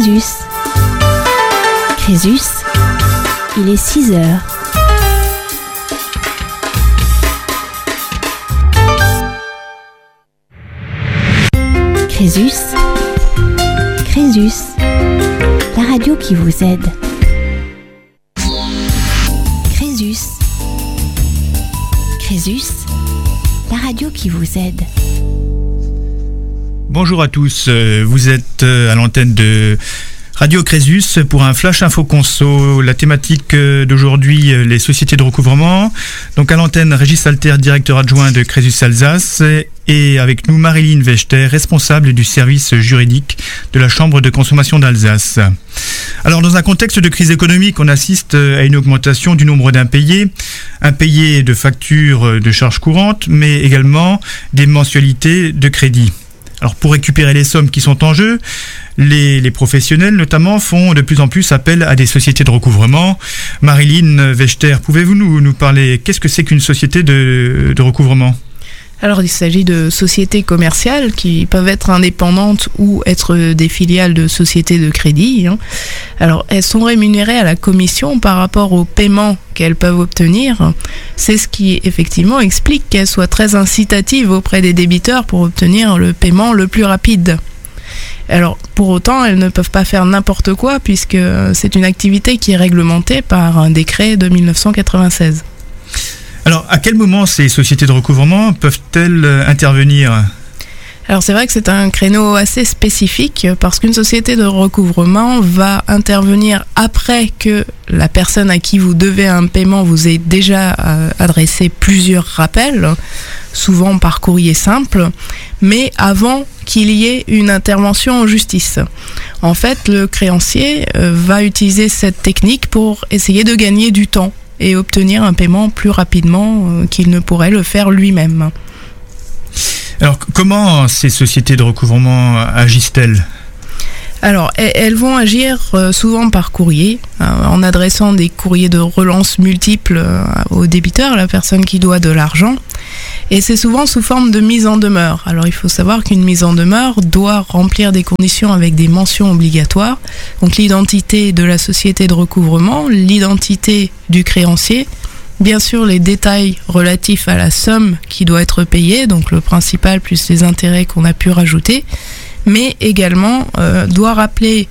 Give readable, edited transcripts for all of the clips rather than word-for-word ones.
Crésus. Crésus, il est 6 heures. Crésus, Crésus, la radio qui vous aide. Crésus, Crésus, la radio qui vous aide. Bonjour à tous, vous êtes à l'antenne de Radio Crésus pour un Flash Info Conso. La thématique d'aujourd'hui, les sociétés de recouvrement. Donc à l'antenne, Régis Alter, directeur adjoint de Crésus Alsace, et avec nous Marilyn Vechter, responsable du service juridique de la Chambre de consommation d'Alsace. Alors dans un contexte de crise économique, on assiste à une augmentation du nombre d'impayés de factures de charges courantes, mais également des mensualités de crédit. Alors pour récupérer les sommes qui sont en jeu, les professionnels notamment font de plus en plus appel à des sociétés de recouvrement. Marilyn Vechter, pouvez-vous nous parler, qu'est-ce que c'est qu'une société de recouvrement ? Alors il s'agit de sociétés commerciales qui peuvent être indépendantes ou être des filiales de sociétés de crédit. Alors elles sont rémunérées à la commission par rapport au paiement qu'elles peuvent obtenir. C'est ce qui effectivement explique qu'elles soient très incitatives auprès des débiteurs pour obtenir le paiement le plus rapide. Alors pour autant, elles ne peuvent pas faire n'importe quoi puisque c'est une activité qui est réglementée par un décret de 1996. Alors, à quel moment ces sociétés de recouvrement peuvent-elles intervenir ? Alors c'est vrai que c'est un créneau assez spécifique parce qu'une société de recouvrement va intervenir après que la personne à qui vous devez un paiement vous ait déjà adressé plusieurs rappels, souvent par courrier simple, mais avant qu'il y ait une intervention en justice. En fait, le créancier va utiliser cette technique pour essayer de gagner du temps et obtenir un paiement plus rapidement qu'il ne pourrait le faire lui-même. Alors, comment ces sociétés de recouvrement agissent-elles ? Alors, elles vont agir souvent par courrier, en adressant des courriers de relance multiples au débiteur, à la personne qui doit de l'argent. Et c'est souvent sous forme de mise en demeure. Alors il faut savoir qu'une mise en demeure doit remplir des conditions avec des mentions obligatoires. Donc l'identité de la société de recouvrement, l'identité du créancier, bien sûr les détails relatifs à la somme qui doit être payée, donc le principal plus les intérêts qu'on a pu rajouter, mais également doit rappeler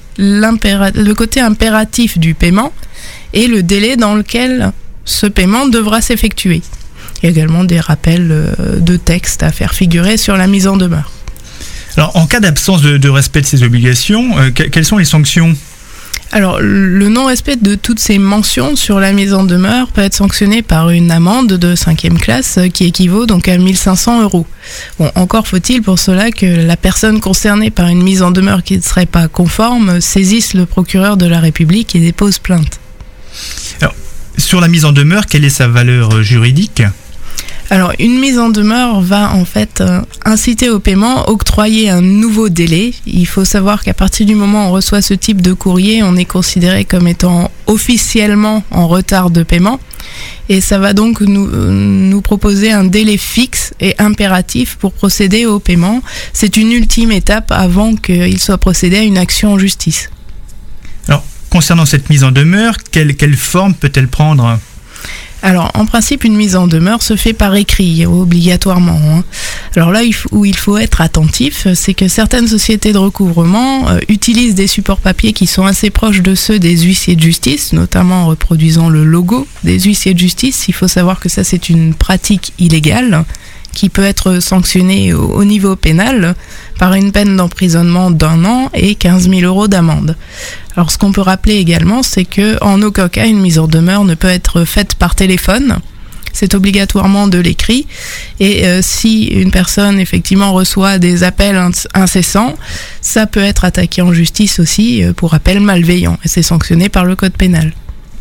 le côté impératif du paiement et le délai dans lequel ce paiement devra s'effectuer. Il y a également des rappels de texte à faire figurer sur la mise en demeure. Alors, en cas d'absence de respect de ces obligations, quelles sont les sanctions ? Alors, le non-respect de toutes ces mentions sur la mise en demeure peut être sanctionné par une amende de 5e classe qui équivaut donc à 1 500 €. Bon, encore faut-il pour cela que la personne concernée par une mise en demeure qui ne serait pas conforme saisisse le procureur de la République et dépose plainte. Alors, sur la mise en demeure, quelle est sa valeur juridique ? Alors, une mise en demeure va en fait inciter au paiement, octroyer un nouveau délai. Il faut savoir qu'à partir du moment où on reçoit ce type de courrier, on est considéré comme étant officiellement en retard de paiement. Et ça va donc nous proposer un délai fixe et impératif pour procéder au paiement. C'est une ultime étape avant qu'il soit procédé à une action en justice. Alors, concernant cette mise en demeure, quelle forme peut-elle prendre ? Alors, en principe, une mise en demeure se fait par écrit, obligatoirement. Alors là, où il faut être attentif, c'est que certaines sociétés de recouvrement utilisent des supports papier qui sont assez proches de ceux des huissiers de justice, notamment en reproduisant le logo des huissiers de justice. Il faut savoir que ça, c'est une pratique illégale qui peut être sanctionnée au niveau pénal par une peine d'emprisonnement d'1 an et 15 000 € d'amende. Alors ce qu'on peut rappeler également, c'est qu'en aucun cas une mise en demeure ne peut être faite par téléphone. C'est obligatoirement de l'écrit. Et si une personne effectivement reçoit des appels incessants, ça peut être attaqué en justice aussi pour appel malveillant. Et c'est sanctionné par le code pénal.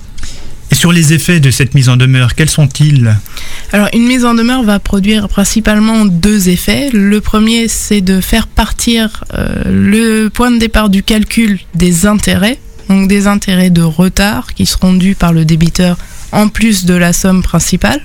Et sur les effets de cette mise en demeure, quels sont-ils ? Alors, une mise en demeure va produire principalement 2 effets. Le premier, c'est de faire partir le point de départ du calcul des intérêts, donc des intérêts de retard qui seront dus par le débiteur en plus de la somme principale.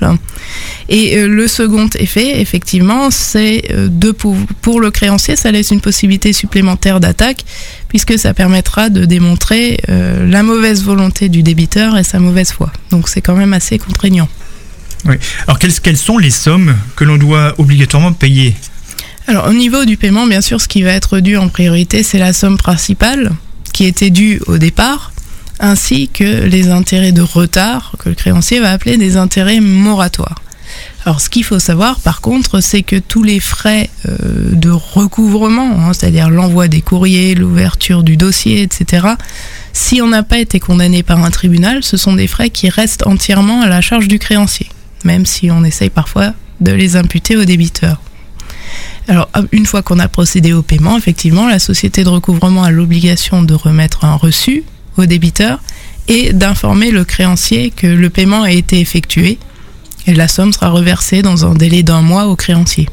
Et le second effet, effectivement, c'est pour le créancier, ça laisse une possibilité supplémentaire d'attaque, puisque ça permettra de démontrer la mauvaise volonté du débiteur et sa mauvaise foi. Donc c'est quand même assez contraignant. Oui. Alors quelles sont les sommes que l'on doit obligatoirement payer ? Alors au niveau du paiement, bien sûr, ce qui va être dû en priorité, c'est la somme principale qui était due au départ, ainsi que les intérêts de retard, que le créancier va appeler des intérêts moratoires. Alors ce qu'il faut savoir par contre, c'est que tous les frais de recouvrement, c'est-à-dire l'envoi des courriers, l'ouverture du dossier, etc., si on n'a pas été condamné par un tribunal, ce sont des frais qui restent entièrement à la charge du créancier, même si on essaye parfois de les imputer au débiteur. Alors, une fois qu'on a procédé au paiement, effectivement, la société de recouvrement a l'obligation de remettre un reçu au débiteur et d'informer le créancier que le paiement a été effectué et la somme sera reversée dans un délai d'1 mois au créancier.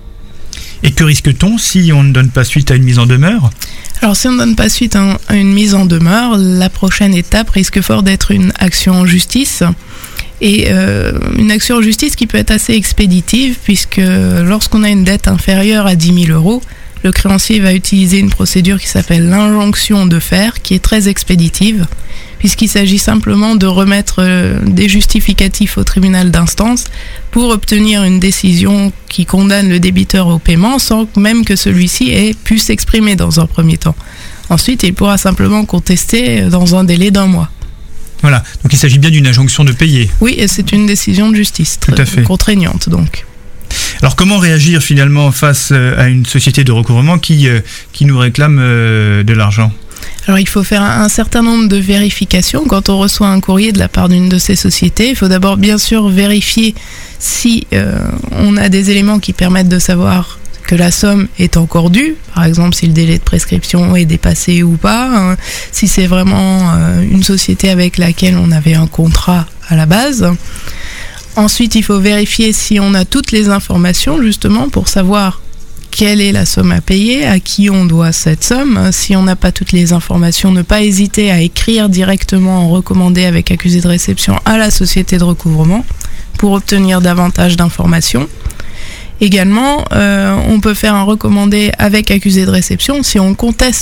Et que risque-t-on si on ne donne pas suite à une mise en demeure ? Alors, si on ne donne pas suite à une mise en demeure, la prochaine étape risque fort d'être une action en justice. Et une action en justice qui peut être assez expéditive, puisque lorsqu'on a une dette inférieure à 10 000 euros, le créancier va utiliser une procédure qui s'appelle l'injonction de faire, qui est très expéditive, puisqu'il s'agit simplement de remettre des justificatifs au tribunal d'instance pour obtenir une décision qui condamne le débiteur au paiement, sans même que celui-ci ait pu s'exprimer dans un premier temps. Ensuite, il pourra simplement contester dans un délai d'1 mois. Voilà, donc il s'agit bien d'une injonction de payer. Oui, et c'est une décision de justice très contraignante donc. Alors comment réagir finalement face à une société de recouvrement qui nous réclame de l'argent ? Alors il faut faire un certain nombre de vérifications quand on reçoit un courrier de la part d'une de ces sociétés. Il faut d'abord bien sûr vérifier si on a des éléments qui permettent de savoir que la somme est encore due, par exemple si le délai de prescription est dépassé ou pas, si c'est vraiment une société avec laquelle on avait un contrat à la base. Ensuite, il faut vérifier si on a toutes les informations justement pour savoir quelle est la somme à payer, à qui on doit cette somme. Si on n'a pas toutes les informations, ne pas hésiter à écrire directement en recommandé avec accusé de réception à la société de recouvrement pour obtenir davantage d'informations. Également, on peut faire un recommandé avec accusé de réception si on conteste